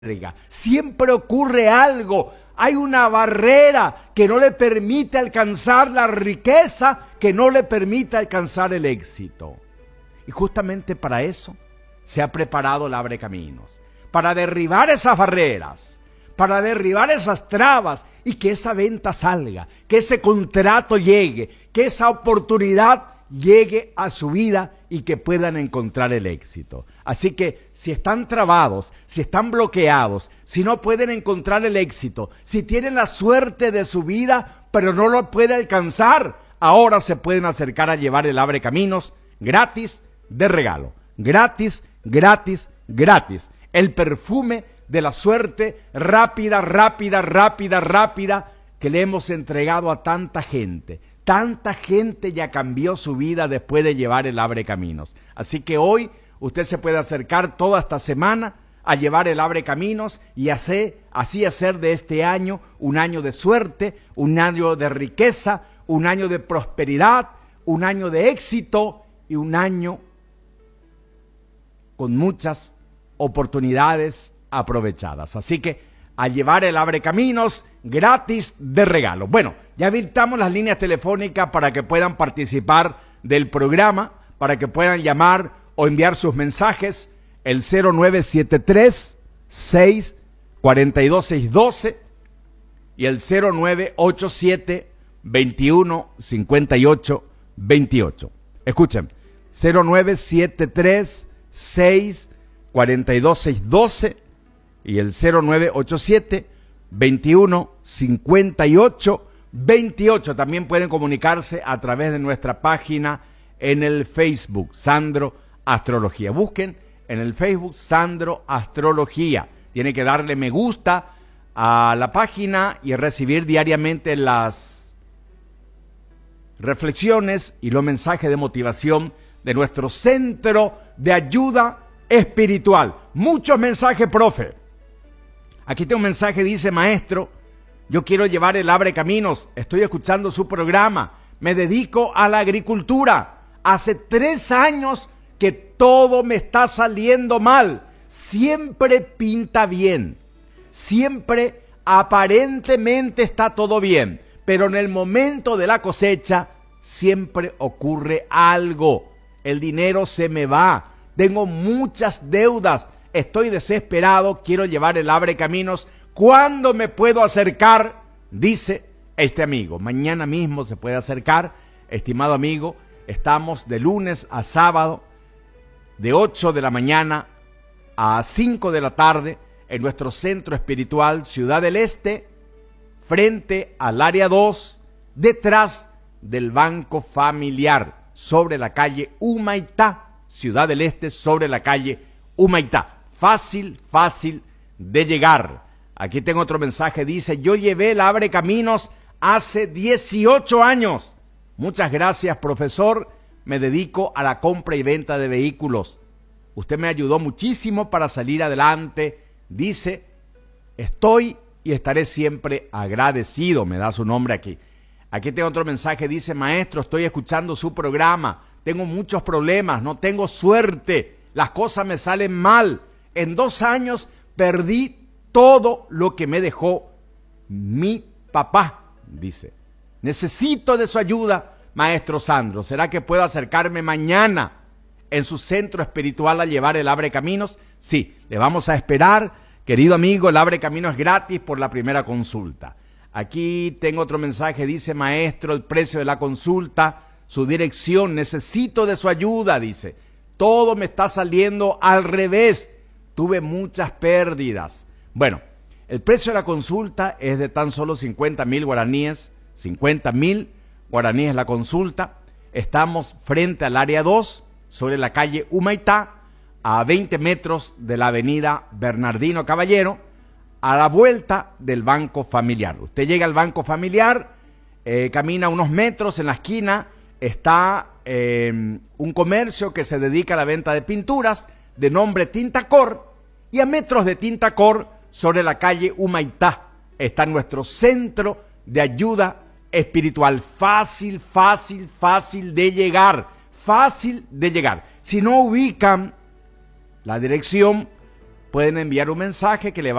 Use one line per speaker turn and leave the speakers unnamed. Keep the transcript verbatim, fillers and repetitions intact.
Siempre ocurre algo. Hay una barrera que no le permite alcanzar la riqueza, que no le permite alcanzar el éxito. Y justamente para eso se ha preparado el Abre Caminos, para derribar esas barreras, para derribar esas trabas y que esa venta salga, que ese contrato llegue, que esa oportunidad llegue a su vida y que puedan encontrar el éxito. Así que si están trabados, si están bloqueados, si no pueden encontrar el éxito, si tienen la suerte de su vida pero no lo pueden alcanzar, ahora se pueden acercar a llevar el Abre Caminos gratis de regalo. Gratis, gratis, gratis. El perfume de la suerte rápida, rápida, rápida, rápida que le hemos entregado a tanta gente. Tanta gente ya cambió su vida después de llevar el Abre Caminos. Así que hoy usted se puede acercar toda esta semana a llevar el Abre Caminos y hacer, así hacer de este año un año de suerte, un año de riqueza, un año de prosperidad, un año de éxito y un año con muchas oportunidades aprovechadas. Así que a llevar el Abre Caminos gratis de regalo. Bueno, ya habilitamos las líneas telefónicas para que puedan participar del programa, para que puedan llamar o enviar sus mensajes, el cero nueve siete tres, seis cuatro dos, seis uno dos y el cero nueve ocho siete, veintiuno, cincuenta y ocho, veintiocho. Escuchen, cero nueve siete tres, seis cuatro dos, seis uno dos y el cero nueve ocho siete, veintiuno, cincuenta y ocho, veintiocho. También pueden comunicarse a través de nuestra página en el Facebook, Sandro Astrología. Busquen en el Facebook Sandro Astrología. Tiene que darle me gusta a la página y recibir diariamente las reflexiones y los mensajes de motivación de nuestro centro de ayuda espiritual. Muchos mensajes, profe. Aquí tengo un mensaje, dice: maestro, yo quiero llevar el Abre Caminos, estoy escuchando su programa, me dedico a la agricultura, hace tres años que todo me está saliendo mal, siempre pinta bien, siempre aparentemente está todo bien, pero en el momento de la cosecha siempre ocurre algo, el dinero se me va, tengo muchas deudas, estoy desesperado, quiero llevar el Abre Caminos. ¿Cuándo me puedo acercar? Dice este amigo. Mañana mismo se puede acercar, estimado amigo. Estamos de lunes a sábado, de ocho de la mañana a cinco de la tarde, en nuestro centro espiritual Ciudad del Este, frente al área dos, detrás del Banco Familiar, sobre la calle Humaitá. Ciudad del Este, sobre la calle Humaitá. Fácil, fácil de llegar. Aquí tengo otro mensaje, dice: yo llevé el Abre Caminos hace dieciocho años. Muchas gracias, profesor. Me dedico a la compra y venta de vehículos. Usted me ayudó muchísimo para salir adelante. Dice: estoy y estaré siempre agradecido. Me da su nombre aquí. Aquí tengo otro mensaje, dice: maestro, estoy escuchando su programa. Tengo muchos problemas, no tengo suerte. Las cosas me salen mal. En dos años perdí todo lo que me dejó mi papá, dice. Necesito de su ayuda, maestro Sandro. ¿Será que puedo acercarme mañana en su centro espiritual a llevar el Abre Caminos? Sí, le vamos a esperar, querido amigo. El Abre Caminos es gratis por la primera consulta. Aquí tengo otro mensaje, dice: maestro, el precio de la consulta, su dirección, necesito de su ayuda, dice. Todo me está saliendo al revés. Tuve muchas pérdidas. Bueno, el precio de la consulta es de tan solo cincuenta mil guaraníes. cincuenta mil guaraníes la consulta. Estamos frente al área dos, sobre la calle Humaitá, a veinte metros de la avenida Bernardino Caballero, a la vuelta del Banco Familiar. Usted llega al Banco Familiar, eh, camina unos metros, en la esquina está eh, un comercio que se dedica a la venta de pinturas, de nombre Tintacor, y a metros de Tintacor, sobre la calle Humaitá, está nuestro centro de ayuda espiritual. Fácil, fácil, fácil de llegar, fácil de llegar. Si no ubican la dirección, pueden enviar un mensaje que le va